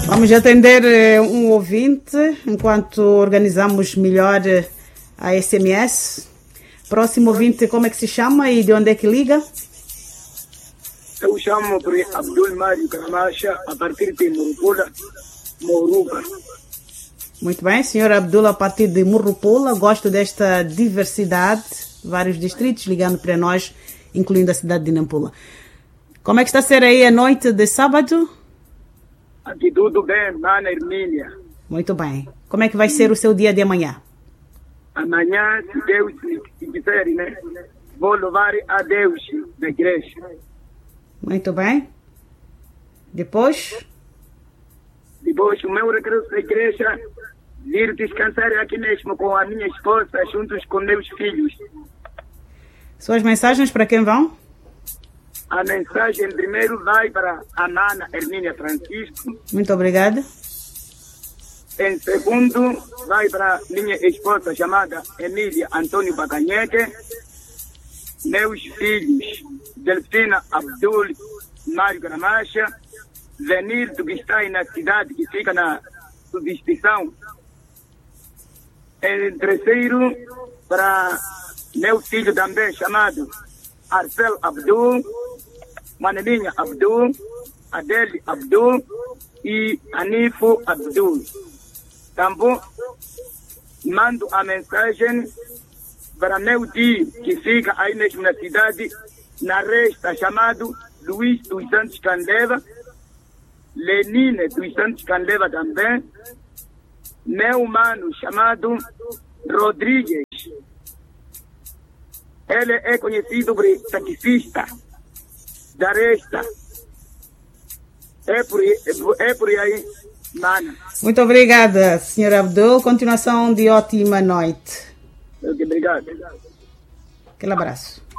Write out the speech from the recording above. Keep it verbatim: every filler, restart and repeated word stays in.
Vamos atender eh, um ouvinte enquanto organizamos melhor eh, a S M S. Próximo ouvinte, como é que se chama e de onde é que liga? Eu chamo por Abdul Mário Camacha, a partir de Murupula, Moruba. Muito bem, senhor Abdul, a partir de Murupula, gosto desta diversidade, vários distritos ligando para nós, incluindo a cidade de Nampula. Como é que está a ser aí a noite de sábado? Aqui tudo bem, Mana Hermínia. Muito bem. Como é que vai ser o seu dia de amanhã? Amanhã, se Deus quiser, né? Vou louvar a Deus da igreja. Muito bem. Depois? Depois, o meu regresso da igreja, vir descansar aqui mesmo com a minha esposa, juntos com meus filhos. Suas mensagens para quem vão? A mensagem primeiro vai para a Nana Hermínia Francisco. Muito obrigada. Em segundo, vai para minha esposa chamada Emília Antônio Bacanheque. Meus filhos, Delfina Abdul Mário Gramacha, Zenildo, que está aí na cidade, que fica na substituição. Em terceiro, para meu filho também chamado Arcel Abdul, Manelinha Abdul, Adele Abdul e Anifo Abdul. Também mando a mensagem para meu tio, que fica aí mesmo na cidade, na resta, chamado Luiz dos Santos Candeva, Lenine dos Santos Candeva também, meu mano chamado Rodrigues. Ele é conhecido por taxista da resta. É por, é por aí, mano. Muito obrigada, senhor Abdul. Continuação de ótima noite. Obrigado. Aquele abraço.